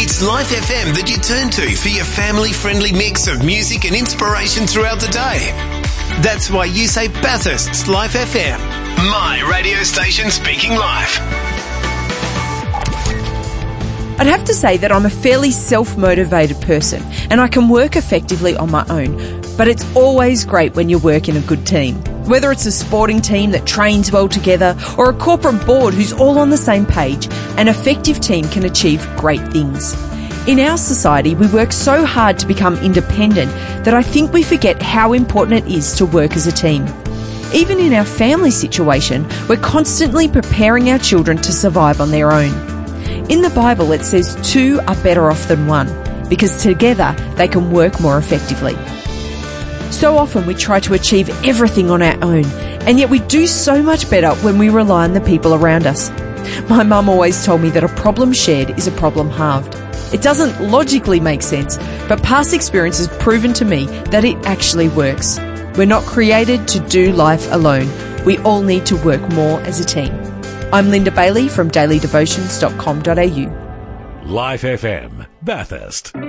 It's Life FM that you turn to for your family-friendly mix of music and inspiration throughout the day. That's why you say Bathurst's Life FM. My radio station speaking life. I'd have to say that I'm a fairly self-motivated person and I can work effectively on my own, but it's always great when you work in a good team. Whether it's a sporting team that trains well together or a corporate board who's all on the same page, an effective team can achieve great things. In our society, we work so hard to become independent that I think we forget how important it is to work as a team. Even in our family situation, we're constantly preparing our children to survive on their own. In the Bible, it says two are better off than one, because together they can work more effectively. So often we try to achieve everything on our own, and yet we do so much better when we rely on the people around us. My mum always told me that a problem shared is a problem halved. It doesn't logically make sense, but past experience has proven to me that it actually works. We're not created to do life alone. We all need to work more as a team. I'm Linda Bailey from dailydevotions.com.au. Life FM, Bathurst.